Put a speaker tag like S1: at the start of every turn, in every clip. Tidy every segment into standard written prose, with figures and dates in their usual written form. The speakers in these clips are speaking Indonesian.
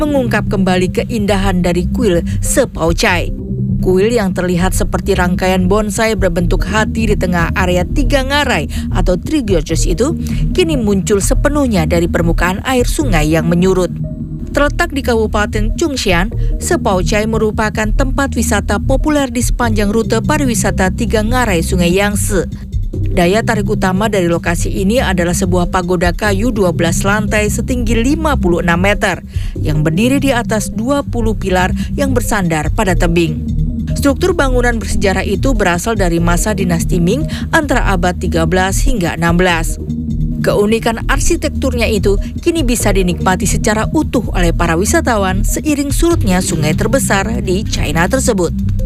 S1: mengungkap kembali keindahan dari kuil Sepaucai. Kuil yang terlihat seperti rangkaian bonsai berbentuk hati di tengah area 3 ngarai atau 3 gorges itu kini muncul sepenuhnya dari permukaan air sungai yang menyurut. Terletak di Kabupaten Zhongshan, Sepaucai merupakan tempat wisata populer di sepanjang rute pariwisata 3 ngarai Sungai Yangtze. Daya tarik utama dari lokasi ini adalah sebuah pagoda kayu 12 lantai setinggi 56 meter yang berdiri di atas 20 pilar yang bersandar pada tebing. Struktur bangunan bersejarah itu berasal dari masa dinasti Ming antara abad 13 hingga 16. Keunikan arsitekturnya itu kini bisa dinikmati secara utuh oleh para wisatawan seiring surutnya sungai terbesar di China tersebut.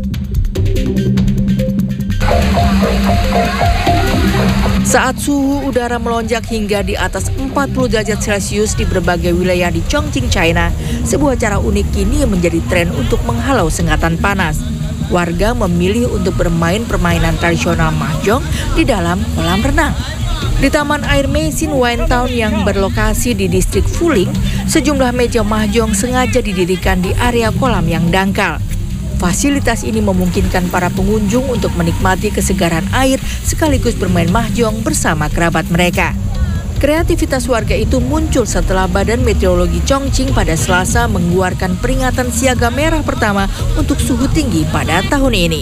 S1: Saat suhu udara melonjak hingga di atas 40 derajat Celcius di berbagai wilayah di Chongqing, China, sebuah cara unik kini menjadi tren untuk menghalau sengatan panas. Warga memilih untuk bermain permainan tradisional mahjong di dalam kolam renang. Di Taman Air Meisin Wine Town yang berlokasi di distrik Fuling, sejumlah meja mahjong sengaja didirikan di area kolam yang dangkal. Fasilitas ini memungkinkan para pengunjung untuk menikmati kesegaran air sekaligus bermain mahjong bersama kerabat mereka. Kreativitas warga itu muncul setelah Badan Meteorologi Chongqing pada Selasa mengeluarkan peringatan siaga merah pertama untuk suhu tinggi pada tahun ini.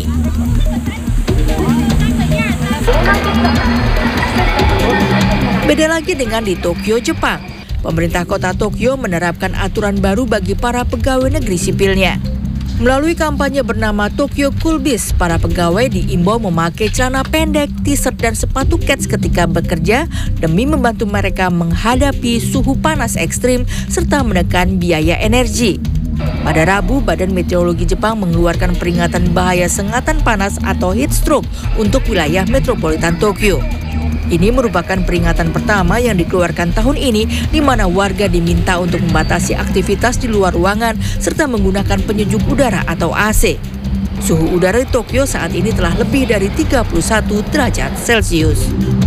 S1: Beda lagi dengan di Tokyo, Jepang. Pemerintah kota Tokyo menerapkan aturan baru bagi para pegawai negeri sipilnya. Melalui kampanye bernama Tokyo Cool Biz, para pegawai diimbau memakai celana pendek, t-shirt dan sepatu kets ketika bekerja demi membantu mereka menghadapi suhu panas ekstrim serta menekan biaya energi. Pada Rabu, Badan Meteorologi Jepang mengeluarkan peringatan bahaya sengatan panas atau heat stroke untuk wilayah metropolitan Tokyo. Ini merupakan peringatan pertama yang dikeluarkan tahun ini di mana warga diminta untuk membatasi aktivitas di luar ruangan serta menggunakan penyejuk udara atau AC. Suhu udara di Tokyo saat ini telah lebih dari 31 derajat Celcius.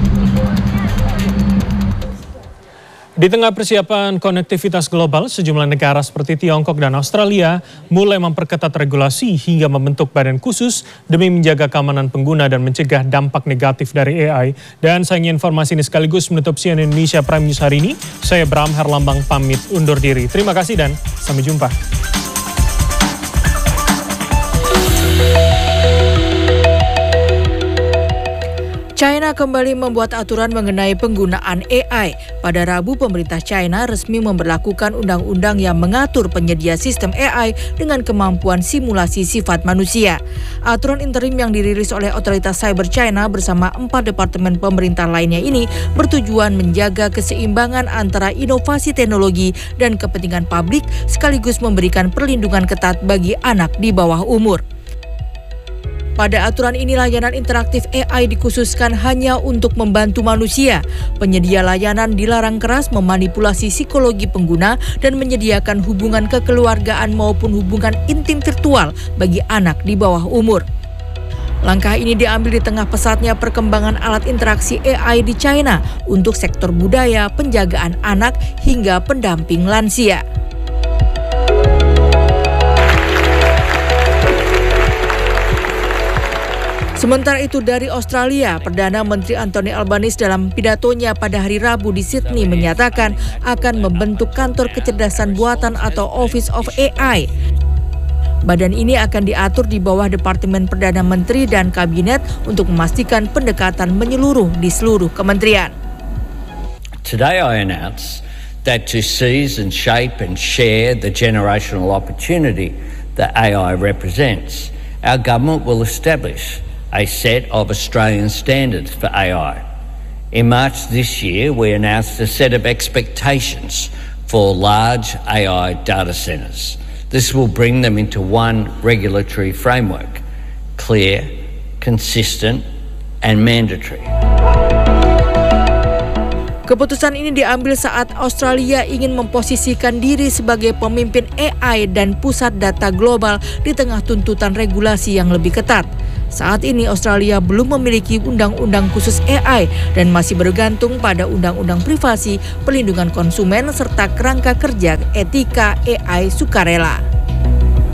S2: Di tengah persiapan konektivitas global, sejumlah negara seperti Tiongkok dan Australia mulai memperketat regulasi hingga membentuk badan khusus demi menjaga keamanan pengguna dan mencegah dampak negatif dari AI. Dan sayangnya informasi ini sekaligus menutup CNN Indonesia Prime News hari ini. Saya Bram Herlambang pamit undur diri. Terima kasih dan sampai jumpa.
S1: China kembali membuat aturan mengenai penggunaan AI. Pada Rabu, pemerintah China resmi memberlakukan undang-undang yang mengatur penyedia sistem AI dengan kemampuan simulasi sifat manusia. Aturan interim yang dirilis oleh otoritas cyber China bersama 4 departemen pemerintah lainnya ini bertujuan menjaga keseimbangan antara inovasi teknologi dan kepentingan publik sekaligus memberikan perlindungan ketat bagi anak di bawah umur. Pada aturan ini, layanan interaktif AI dikhususkan hanya untuk membantu manusia. Penyedia layanan dilarang keras memanipulasi psikologi pengguna dan menyediakan hubungan kekeluargaan maupun hubungan intim virtual bagi anak di bawah umur. Langkah ini diambil di tengah pesatnya perkembangan alat interaksi AI di China untuk sektor budaya, penjagaan anak, hingga pendamping lansia. Sementara itu dari Australia, Perdana Menteri Anthony Albanese dalam pidatonya pada hari Rabu di Sydney menyatakan akan membentuk kantor kecerdasan buatan atau Office of AI. Badan ini akan diatur di bawah Departemen Perdana Menteri dan Kabinet untuk memastikan pendekatan menyeluruh di seluruh kementerian.
S3: Today I announce that to seize and shape and share the generational opportunity that AI represents, our government will establish a set of Australian standards for AI. In March this year, we announced a set of expectations for large AI data centres. This will bring them into one regulatory framework, clear, consistent and mandatory.
S1: Keputusan ini diambil saat Australia ingin memposisikan diri sebagai pemimpin AI dan pusat data global di tengah tuntutan regulasi yang lebih ketat. Saat ini Australia belum memiliki undang-undang khusus AI dan masih bergantung pada undang-undang privasi, perlindungan konsumen, serta kerangka kerja etika AI sukarela.